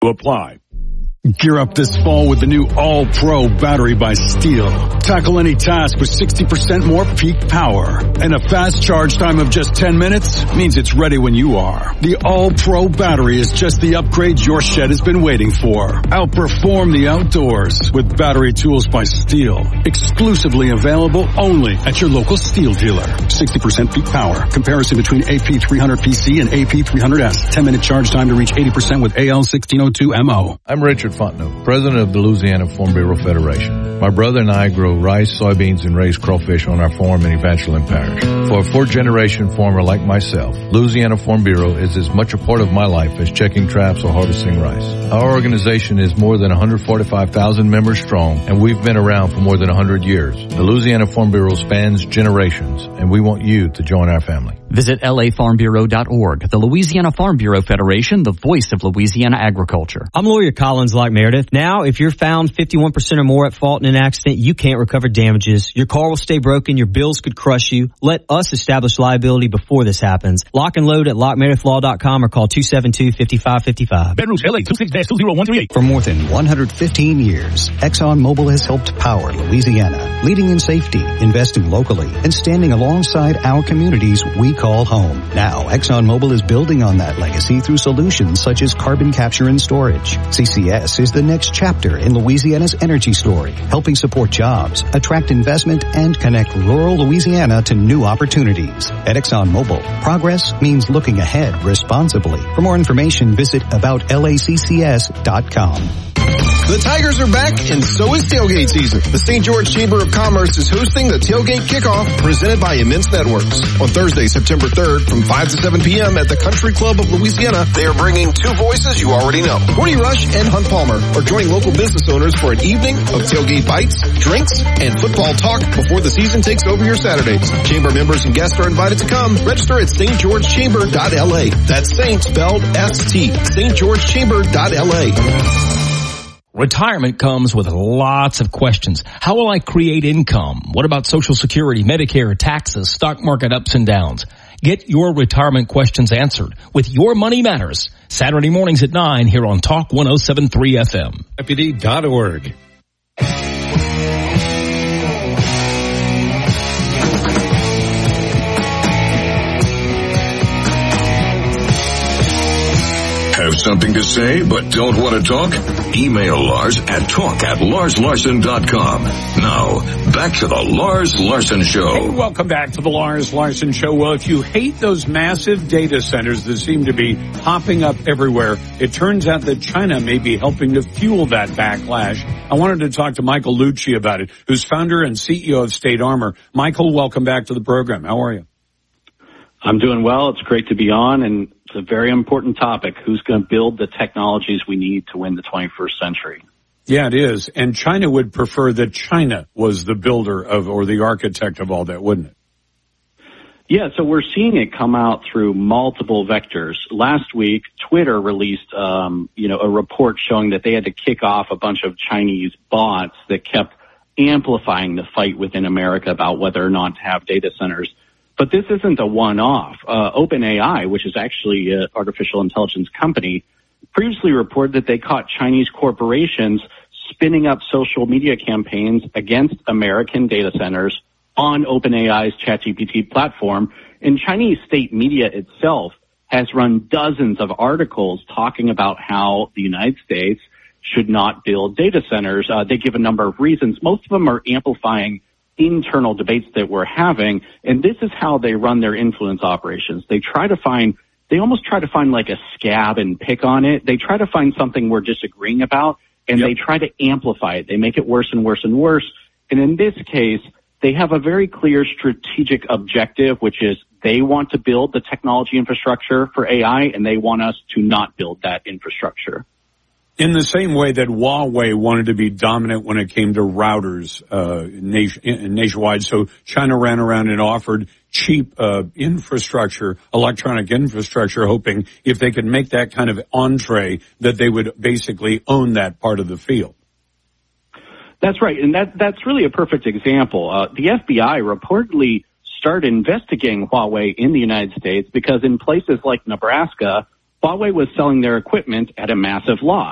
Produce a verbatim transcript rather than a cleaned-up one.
Apply. Gear up this fall with the new All-Pro battery by Steel. Tackle any task with sixty percent more peak power. And a fast charge time of just ten minutes means it's ready when you are. The All-Pro battery is just the upgrade your shed has been waiting for. Outperform the outdoors with battery tools by Steel. Exclusively available only at your local Steel dealer. sixty percent peak power. Comparison between A P three hundred P C and A P three hundred S. ten minute charge time to reach eighty percent with A L sixteen oh two M O. I'm Richard Fontenot, president of the Louisiana Farm Bureau Federation. My brother and I grow rice, soybeans, and raise crawfish on our farm in Evangeline Parish. For a fourth-generation farmer like myself, Louisiana Farm Bureau is as much a part of my life as checking traps or harvesting rice. Our organization is more than one hundred forty-five thousand members strong, and we've been around for more than one hundred years. The Louisiana Farm Bureau spans generations, and we want you to join our family. Visit L A farm bureau dot org. The Louisiana Farm Bureau Federation, the voice of Louisiana agriculture. I'm lawyer Collins Lock Meredith. Now, if you're found fifty-one percent or more at fault in an accident, you can't recover damages. Your car will stay broken. Your bills could crush you. Let us establish liability before this happens. Lock and load at lock meredith law dot com or call two seven two, five five five five. Baton Rouge, L A, two six two zero one three eight. For more than one hundred fifteen years, ExxonMobil has helped power Louisiana, leading in safety, investing locally, and standing alongside our communities we call home. Now, ExxonMobil is building on that legacy through solutions such as carbon capture and storage. C C S is the next chapter in Louisiana's energy story, helping support jobs, attract investment, and connect rural Louisiana to new opportunities. At ExxonMobil, progress means looking ahead responsibly. For more information, visit about laccs dot com. The Tigers are back, and so is tailgate season. The Saint George Chamber of Commerce is hosting the Tailgate Kickoff presented by Immense Networks. On Thursday, September third, from five to seven p.m. at the Country Club of Louisiana, they are bringing two voices you already know. Courtney Rush and Hunt Palmer are joining local business owners for an evening of tailgate bites, drinks, and football talk before the season takes over your Saturdays. Chamber members and guests are invited to come. Register at st george chamber dot l a. That's Saint spelled S T. st george chamber dot l a. Retirement comes with lots of questions. How will I create income? What about Social Security, Medicare, taxes, stock market ups and downs? Get your retirement questions answered with Your Money Matters. Saturday mornings at nine here on Talk one oh seven point three F M. Deputy dot org. Have something to say but don't want to talk? Email Lars at talk at lars larson dot com. Now, back to the Lars Larson Show. Hey, welcome back to the Lars Larson Show. Well, if you hate those massive data centers that seem to be popping up everywhere, it turns out that China may be helping to fuel that backlash. I wanted to talk to Michael Lucci about it, who's founder and C E O of State Armor. Michael, welcome back to the program. How are you? I'm doing well. It's great to be on, and it's a very important topic. Who's going to build the technologies we need to win the twenty-first century? Yeah, it is. And China would prefer that China was the builder of or the architect of all that, wouldn't it? Yeah, so we're seeing it come out through multiple vectors. Last week, Twitter released, um, you know, a report showing that they had to kick off a bunch of Chinese bots that kept amplifying the fight within America about whether or not to have data centers. But this isn't a one-off. Uh, OpenAI, which is actually an artificial intelligence company, previously reported that they caught Chinese corporations spinning up social media campaigns against American data centers on OpenAI's ChatGPT platform. And Chinese state media itself has run dozens of articles talking about how the United States should not build data centers. Uh, they give a number of reasons. Most of them are amplifying internal debates that we're having, and this is how they run their influence operations. They try to find, they almost try to find like a scab and pick on it. They try to find something we're disagreeing about, and yep. they try to amplify it. They make it worse and worse and worse. And in this case, they have a very clear strategic objective, which is they want to build the technology infrastructure for A I, and they want us to not build that infrastructure. In the same way that Huawei wanted to be dominant when it came to routers uh, nation, nationwide, so China ran around and offered cheap uh, infrastructure, electronic infrastructure, hoping if they could make that kind of entree that they would basically own that part of the field. That's right, and that that's really a perfect example. Uh, the F B I reportedly started investigating Huawei in the United States because in places like Nebraska, Huawei was selling their equipment at a massive loss.